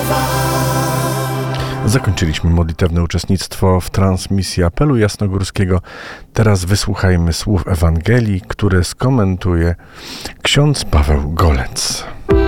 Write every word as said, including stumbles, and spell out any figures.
Zakończyliśmy modlitewne uczestnictwo w transmisji apelu jasnogórskiego. Teraz wysłuchajmy słów Ewangelii, które skomentuje ksiądz Paweł Golec.